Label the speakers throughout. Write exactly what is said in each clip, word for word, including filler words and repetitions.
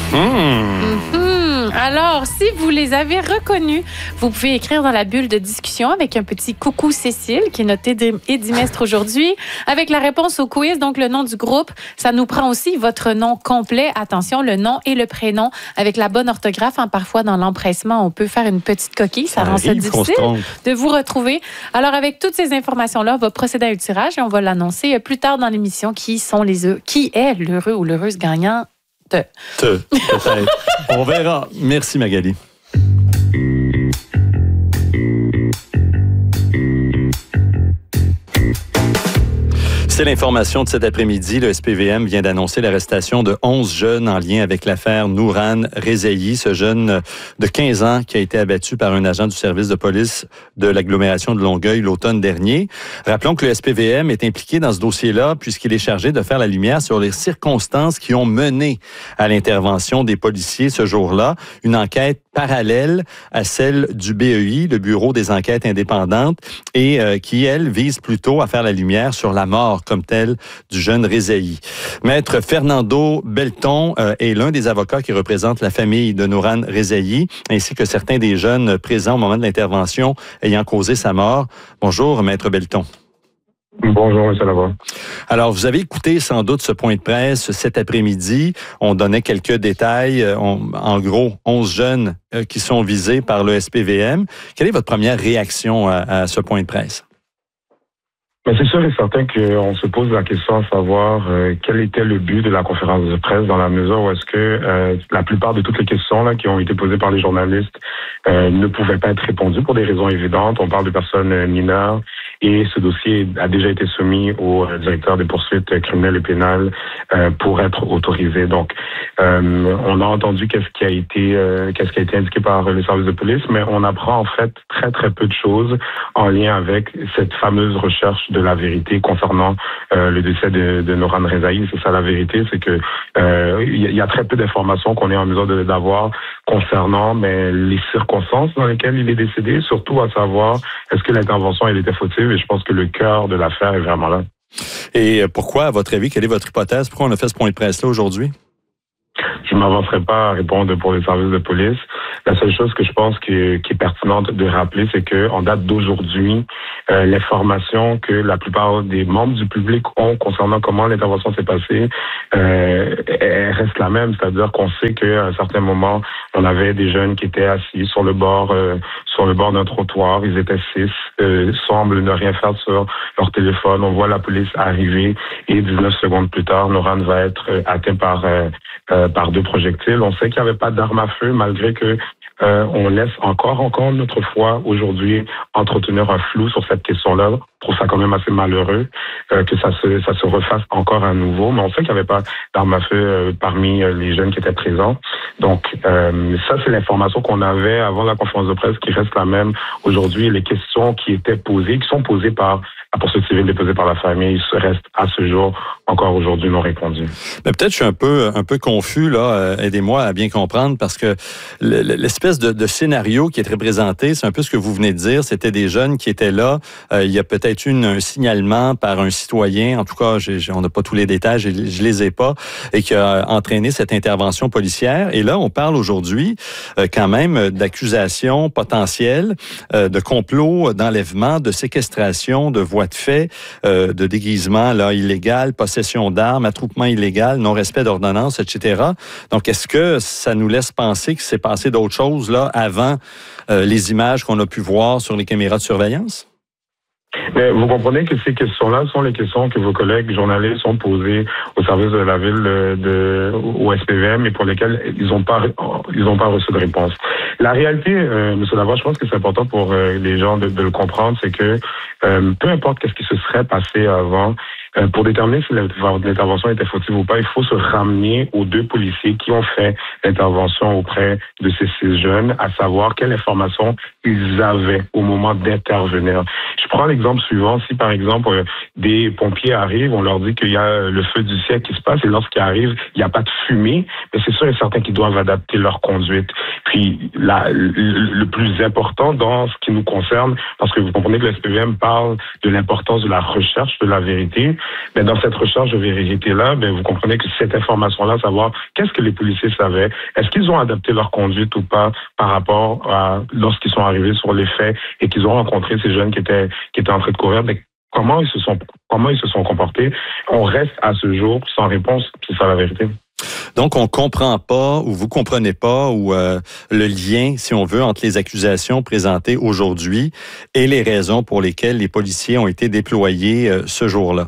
Speaker 1: Mmh. Mmh. Alors, si vous les avez reconnus, vous pouvez écrire dans la bulle de discussion avec un petit coucou Cécile, qui est notre édimestre aujourd'hui, avec la réponse au quiz, donc le nom du groupe. Ça nous prend aussi votre nom complet. Attention, le nom et le prénom avec la bonne orthographe. Hein, parfois, dans l'empressement, on peut faire une petite coquille. Ça, ça rend ça difficile de vous retrouver. Alors, avec toutes ces informations-là, on va procéder à un tirage et on va l'annoncer plus tard dans l'émission qui sont les qui est l'heureux ou l'heureuse gagnant. Te.
Speaker 2: Te, peut-être. On verra. Merci, Magali. C'est l'information de cet après-midi. Le S P V M vient d'annoncer l'arrestation de onze jeunes en lien avec l'affaire Nourane Rezaei, ce jeune de quinze ans qui a été abattu par un agent du service de police de l'agglomération de Longueuil l'automne dernier. Rappelons que le S P V M est impliqué dans ce dossier-là puisqu'il est chargé de faire la lumière sur les circonstances qui ont mené à l'intervention des policiers ce jour-là. Une enquête parallèle à celle du B E I, le Bureau des enquêtes indépendantes, et euh, qui, elle, vise plutôt à faire la lumière sur la mort comme telle du jeune Rezaei. Maître Fernando Belton euh, est l'un des avocats qui représente la famille de Nourane Rezaei, ainsi que certains des jeunes présents au moment de l'intervention ayant causé sa mort. Bonjour, Maître Belton.
Speaker 3: Bonjour, M. Lavoie.
Speaker 2: Alors, vous avez écouté sans doute ce point de presse cet après-midi. On donnait quelques détails. On, en gros, onze jeunes euh, qui sont visés par le S P V M. Quelle est votre première réaction à, à ce point de presse?
Speaker 3: Mais c'est sûr et certain qu'on se pose la question à savoir euh, quel était le but de la conférence de presse dans la mesure où est-ce que euh, la plupart de toutes les questions là, qui ont été posées par les journalistes euh, ne pouvaient pas être répondues pour des raisons évidentes. On parle de personnes euh, mineures et ce dossier a déjà été soumis au euh, directeur des poursuites criminelles et pénales euh, pour être autorisé. Donc, euh, on a entendu qu'est-ce qui a été euh, qu'est-ce qui a été indiqué par le service de police, mais on apprend en fait très très peu de choses en lien avec cette fameuse recherche de la vérité concernant euh, le décès de, de Nourane Rezaei. C'est ça la vérité, c'est que euh, il y a très peu d'informations qu'on est en mesure de, d'avoir concernant mais les circonstances dans lesquelles il est décédé, surtout à savoir est-ce que l'intervention elle était fautive, et je pense que le cœur de l'affaire est vraiment là.
Speaker 2: Et pourquoi, à votre avis, quelle est votre hypothèse? Pourquoi on a fait ce point de presse-là aujourd'hui?
Speaker 3: Je ne m'avancerai pas à répondre pour les services de police. La seule chose que je pense que, qui est pertinente de rappeler, c'est qu'en date d'aujourd'hui, euh, l'information que la plupart des membres du public ont concernant comment l'intervention s'est passée, euh, elle reste la même. C'est-à-dire qu'on sait qu'à un certain moment, on avait des jeunes qui étaient assis sur le bord, euh, sur le bord d'un trottoir. Ils étaient six, euh, semblent ne rien faire sur leur téléphone. On voit la police arriver et dix-neuf secondes plus tard, Nourane va être euh, atteint par euh, euh, par deux projectiles. On sait qu'il n'y avait pas d'arme à feu, malgré que euh, on laisse encore, encore notre fois aujourd'hui entretenir un flou sur cette question-là. Je trouve ça quand même assez malheureux euh, que ça se ça se refasse encore à nouveau. Mais on sait qu'il n'y avait pas d'arme à feu euh, parmi euh, les jeunes qui étaient présents. Donc euh, ça, c'est l'information qu'on avait avant la conférence de presse qui reste la même aujourd'hui. Les questions qui étaient posées, qui sont posées par la poursuite civile déposée par la famille, restent à ce jour encore aujourd'hui non répondues.
Speaker 2: Mais peut-être je suis un peu un peu confus là. Euh, aidez-moi à bien comprendre parce que l'espèce de, de scénario qui est représenté, c'est un peu ce que vous venez de dire. C'était des jeunes qui étaient là. Euh, il y a peut-être eu un signalement par un citoyen. En tout cas, j'ai, j'ai, on n'a pas tous les détails, je, je les ai pas, et qui a entraîné cette intervention policière. Et là, on parle aujourd'hui euh, quand même d'accusations potentielles, euh, de complot d'enlèvement, de séquestration, de voies de fait, euh, de déguisement là illégal, possession d'armes, attroupement illégal, non-respect d'ordonnances, et cetera. Donc, est-ce que ça nous laisse penser qu'il s'est passé d'autres choses là avant euh, les images qu'on a pu voir sur les caméras de surveillance?
Speaker 3: Mais vous comprenez que ces questions-là sont les questions que vos collègues journalistes ont posées au service de la ville de, au S P V M et pour lesquelles ils n'ont pas ils ont pas reçu de réponse. La réalité, euh, M. Lavoie, je pense que c'est important pour euh, les gens de, de le comprendre, c'est que euh, peu importe qu'est-ce qui se serait passé avant, euh, pour déterminer si l'intervention était fautive ou pas, il faut se ramener aux deux policiers qui ont fait l'intervention auprès de ces six jeunes, à savoir quelle information ils avaient au moment d'intervenir. Je prends l'exemple suivant. Si, par exemple, euh, des pompiers arrivent, on leur dit qu'il y a le feu du siècle qui se passe, et lorsqu'ils arrivent, il n'y a pas de fumée, mais c'est sûr et certain qu'ils doivent adapter leur conduite. Puis, la, le, le plus important dans ce qui nous concerne, parce que vous comprenez que le S P V M parle de l'importance de la recherche de la vérité, Mais dans cette recherche de vérité-là, ben, vous comprenez que cette information-là, savoir qu'est-ce que les policiers savaient, est-ce qu'ils ont adapté leur conduite ou pas par rapport à lorsqu'ils sont arrivés sur les faits et qu'ils ont rencontré ces jeunes qui étaient qui étaient en train de courir, ben, comment ils se sont comment ils se sont comportés. On reste à ce jour sans réponse, c'est ça la vérité.
Speaker 2: Donc, on comprend pas ou vous comprenez pas ou euh, le lien, si on veut, entre les accusations présentées aujourd'hui et les raisons pour lesquelles les policiers ont été déployés euh, ce jour-là.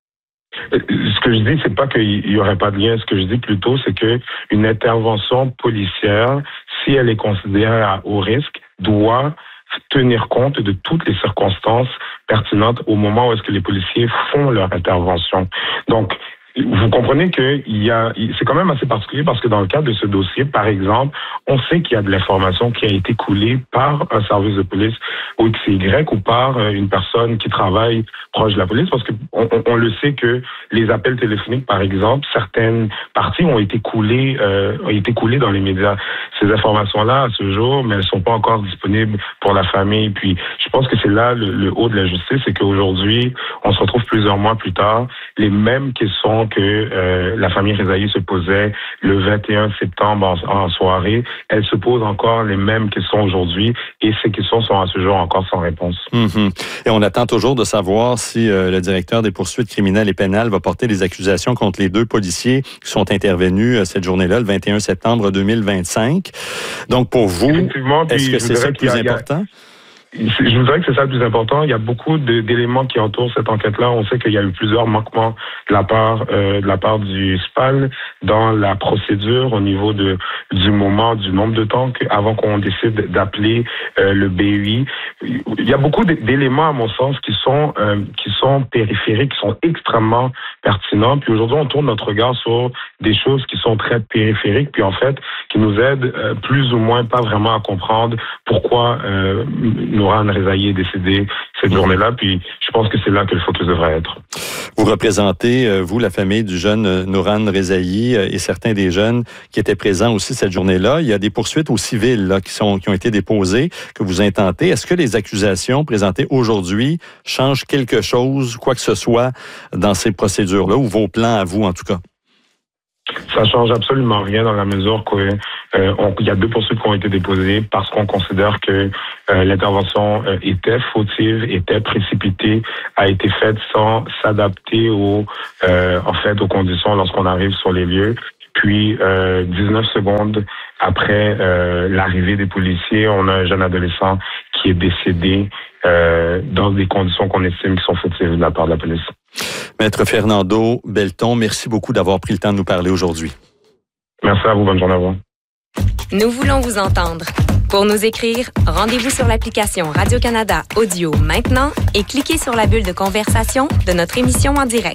Speaker 3: Ce que je dis, c'est pas qu'il y aurait pas de lien. Ce que je dis plutôt, c'est que une intervention policière, si elle est considérée à haut risque, doit tenir compte de toutes les circonstances pertinentes au moment où est-ce que les policiers font leur intervention. Donc, vous comprenez que il y a, c'est quand même assez particulier parce que dans le cadre de ce dossier, par exemple, on sait qu'il y a de l'information qui a été coulée par un service de police ou X Y ou par une personne qui travaille proche de la police, parce que on, on le sait que les appels téléphoniques, par exemple, certaines parties ont été coulées, euh, ont été coulées dans les médias. Ces informations-là, à ce jour, mais elles sont pas encore disponibles pour la famille. Puis, je pense que c'est là le, le haut de la justice, c'est qu'aujourd'hui, on se retrouve plusieurs mois plus tard, les mêmes questions que euh, la famille Rezaï se posait le vingt et un septembre en, en soirée, elles se posent encore les mêmes questions aujourd'hui et ces questions sont à ce jour encore sans réponse.
Speaker 2: Mm-hmm. Et on attend toujours de savoir si euh, le directeur des poursuites criminelles et pénales va porter des accusations contre les deux policiers qui sont intervenus euh, cette journée-là, le vingt et un septembre deux mille vingt-cinq. Donc pour vous, est-ce que c'est ça le plus important?
Speaker 3: Je vous dirais que c'est ça le plus important. Il y a beaucoup de, d'éléments qui entourent cette enquête-là. On sait qu'il y a eu plusieurs manquements de la part euh, de la part du S P A L dans la procédure au niveau de du moment, du nombre de temps que, avant qu'on décide d'appeler euh, le B U I. Il y a beaucoup d'éléments, à mon sens, qui sont euh, qui sont périphériques, qui sont extrêmement pertinents. Puis aujourd'hui, on tourne notre regard sur des choses qui sont très périphériques, puis en fait, qui nous aident euh, plus ou moins pas vraiment à comprendre pourquoi euh, Nourane Rezaï est décédé cette journée-là, puis je pense que c'est là que le focus devrait être.
Speaker 2: Vous représentez, vous, la famille du jeune Nourane Rezaï et certains des jeunes qui étaient présents aussi cette journée-là. Il y a des poursuites au civil là, qui, sont, qui ont été déposées, que vous intentez. Est-ce que les accusations présentées aujourd'hui changent quelque chose, quoi que ce soit, dans ces procédures-là, ou vos plans à vous, en tout cas?
Speaker 3: Ça change absolument rien dans la mesure qu'il euh, y a deux poursuites qui ont été déposées parce qu'on considère que euh, l'intervention euh, était fautive, était précipitée, a été faite sans s'adapter aux, euh, en fait, aux conditions lorsqu'on arrive sur les lieux. Puis, euh, dix-neuf secondes après euh, l'arrivée des policiers, on a un jeune adolescent qui est décédé euh, dans des conditions qu'on estime qui sont fautives de la part de la police.
Speaker 2: Maître Fernando Belton, merci beaucoup d'avoir pris le temps de nous parler aujourd'hui.
Speaker 3: Merci à vous. Bonne journée à vous.
Speaker 4: Nous voulons vous entendre. Pour nous écrire, rendez-vous sur l'application Radio-Canada Audio maintenant et cliquez sur la bulle de conversation de notre émission en direct.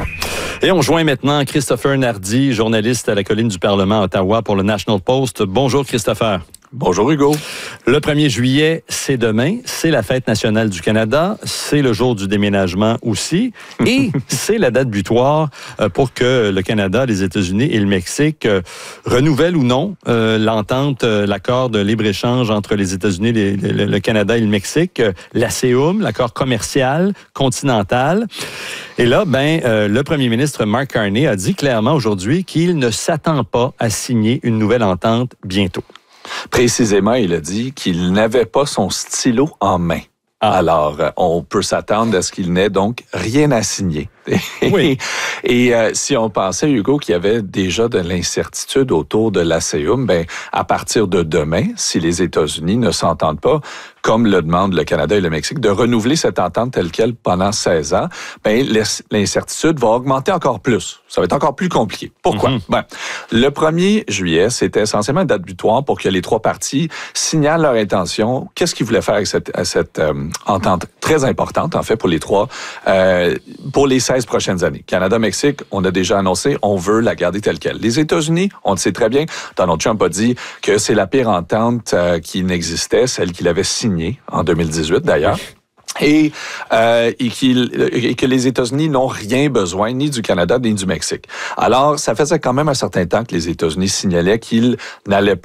Speaker 2: Et on joint maintenant Christopher Nardi, journaliste à la colline du Parlement à Ottawa pour le National Post. Bonjour Christopher.
Speaker 5: Bonjour Hugo.
Speaker 2: Le premier juillet, c'est demain. C'est la fête nationale du Canada. C'est le jour du déménagement aussi. Et c'est la date butoir pour que le Canada, les États-Unis et le Mexique euh, renouvellent ou non euh, l'entente, euh, l'accord de libre-échange entre les États-Unis, les, le, le Canada et le Mexique, euh, l'A C E U M, l'accord commercial continental. Et là, ben, euh, le premier ministre Mark Carney a dit clairement aujourd'hui qu'il ne s'attend pas à signer une nouvelle entente bientôt.
Speaker 5: Précisément, il a dit qu'il n'avait pas son stylo en main. Ah. Alors, on peut s'attendre à ce qu'il n'ait donc rien à signer. Oui. Et euh, si on pensait, Hugo, qu'il y avait déjà de l'incertitude autour de l'A C E U M, ben, à partir de demain, si les États-Unis ne s'entendent pas, comme le demandent le Canada et le Mexique, de renouveler cette entente telle quelle pendant seize ans, ben, l'incertitude va augmenter encore plus. Ça va être encore plus compliqué. Pourquoi? Mm-hmm. Ben, le premier juillet, c'était essentiellement une date butoir pour que les trois parties signalent leur intention. Qu'est-ce qu'ils voulaient faire avec cette, cette euh, entente très importante, en fait, pour les trois, euh, pour les seize prochaines années. Canada-Mexique, on a déjà annoncé, on veut la garder telle quelle. Les États-Unis, on le sait très bien, Donald Trump a dit que c'est la pire entente euh, qui n'existait, celle qu'il avait signée en deux mille dix-huit d'ailleurs. Et, euh, et, qu'il, et que les États-Unis n'ont rien besoin, ni du Canada, ni du Mexique. Alors, ça faisait quand même un certain temps que les États-Unis signalaient qu'ils n'allaient pas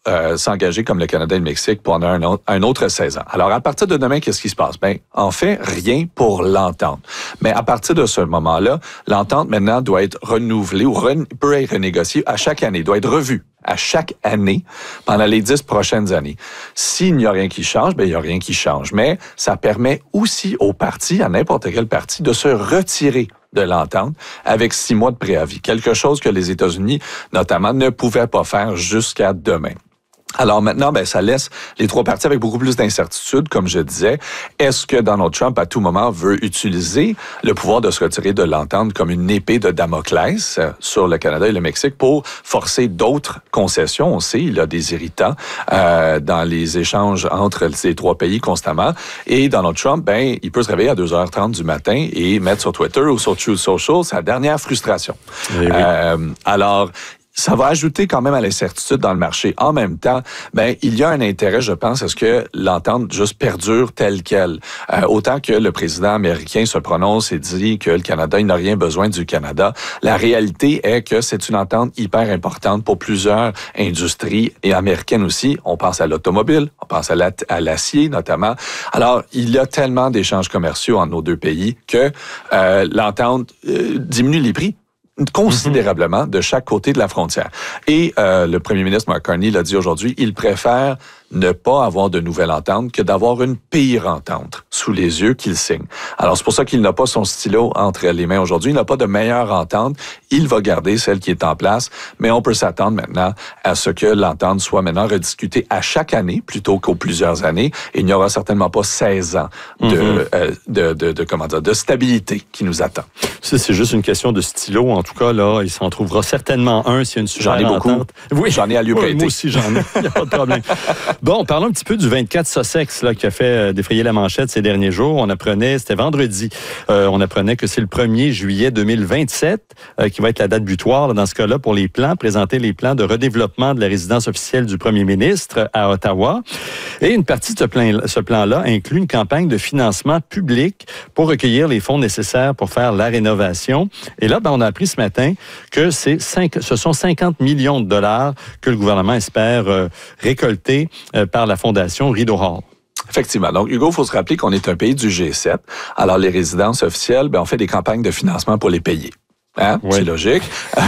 Speaker 5: euh, s'engager comme le Canada et le Mexique pendant un autre, un autre seize ans. Alors, à partir de demain, qu'est-ce qui se passe? Ben, en fait, rien pour l'entente. Mais à partir de ce moment-là, l'entente maintenant doit être renouvelée ou re- peut être renégociée à chaque année, doit être revue à chaque année pendant les dix prochaines années. S'il n'y a rien qui change, ben il n'y a rien qui change. Mais ça permet aussi aux partis, à n'importe quel parti, de se retirer de l'entente avec six mois de préavis. Quelque chose que les États-Unis, notamment, ne pouvaient pas faire jusqu'à demain. Alors maintenant, ben, ça laisse les trois partis avec beaucoup plus d'incertitudes, comme je disais. Est-ce que Donald Trump, à tout moment, veut utiliser le pouvoir de se retirer de l'entente comme une épée de Damoclès sur le Canada et le Mexique pour forcer d'autres concessions? On sait, il y a des irritants euh, dans les échanges entre ces trois pays constamment. Et Donald Trump, ben, il peut se réveiller à deux heures trente du matin et mettre sur Twitter ou sur Truth Social sa dernière frustration. Eh oui. euh, alors, ça va ajouter quand même à l'incertitude dans le marché. En même temps, ben il y a un intérêt, je pense, à ce que l'entente juste perdure telle qu'elle. Euh, autant que le président américain se prononce et dit que le Canada, il n'a rien besoin du Canada. La réalité est que c'est une entente hyper importante pour plusieurs industries et américaines aussi. On pense à l'automobile, on pense à, la, à l'acier notamment. Alors, il y a tellement d'échanges commerciaux entre nos deux pays que euh, l'entente euh, diminue les prix considérablement de chaque côté de la frontière. Et euh, le premier ministre Mark Carney l'a dit aujourd'hui, il préfère ne pas avoir de nouvelle entente que d'avoir une pire entente sous les yeux qu'il signe. Alors, c'est pour ça qu'il n'a pas son stylo entre les mains aujourd'hui. Il n'a pas de meilleure entente. Il va garder celle qui est en place, mais on peut s'attendre maintenant à ce que l'entente soit maintenant rediscutée à chaque année plutôt qu'aux plusieurs années. Et il n'y aura certainement pas seize ans de, mm-hmm. euh, de, de, de, comment dire, de stabilité qui nous attend.
Speaker 2: Ça, c'est juste une question de stylo. En tout cas, là, il s'en trouvera certainement un s'il y a une super
Speaker 5: J'en ai beaucoup.
Speaker 2: Entente. Oui,
Speaker 5: j'en ai à lui
Speaker 2: oui,
Speaker 5: prêter.
Speaker 2: Moi aussi, j'en ai. Il n'y a pas de problème. Bon, parlons un petit peu du vingt-quatre Sussex là, qui a fait euh, défrayer la manchette ces derniers jours. On apprenait, c'était vendredi, euh, on apprenait que c'est le premier juillet deux mille vingt-sept euh, qui va être la date butoir là, dans ce cas-là pour les plans, présenter les plans de redéveloppement de la résidence officielle du premier ministre à Ottawa. Et une partie de ce, plan, ce plan-là inclut une campagne de financement public pour recueillir les fonds nécessaires pour faire la rénovation. Et là, ben, on a appris ce matin que c'est cinq, ce sont cinquante millions de dollars que le gouvernement espère euh, récolter euh, par la Fondation Rideau Hall.
Speaker 5: Effectivement. Donc, Hugo, il faut se rappeler qu'on est un pays du G sept. Alors, les résidences officielles, ben, on fait des campagnes de financement pour les payer. Hein? Oui. C'est logique.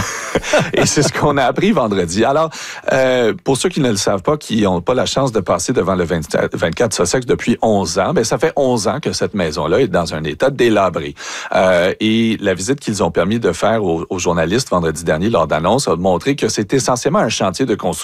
Speaker 5: Et c'est ce qu'on a appris vendredi. Alors, euh, pour ceux qui ne le savent pas, qui n'ont pas la chance de passer devant le vingt-quatre Sussex depuis onze ans, ben ça fait onze ans que cette maison-là est dans un état délabré. Euh, et la visite qu'ils ont permis de faire aux, aux journalistes vendredi dernier lors d'annonce a montré que c'est essentiellement un chantier de construction